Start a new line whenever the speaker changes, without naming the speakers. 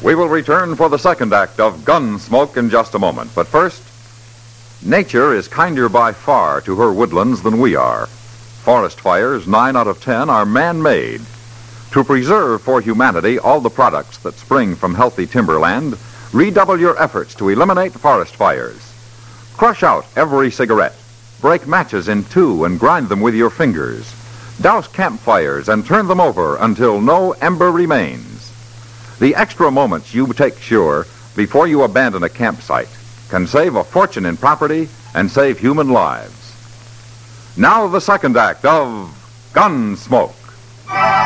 We will return for the second act of Gunsmoke in just a moment. But first, nature is kinder by far to her woodlands than we are. Forest fires, 9 out of 10, are man-made. To preserve for humanity all the products that spring from healthy timberland, redouble your efforts to eliminate forest fires. Crush out every cigarette. Break matches in two and grind them with your fingers. Douse campfires and turn them over until no ember remains. The extra moments you take sure before you abandon a campsite can save a fortune in property and save human lives. Now the second act of Gunsmoke.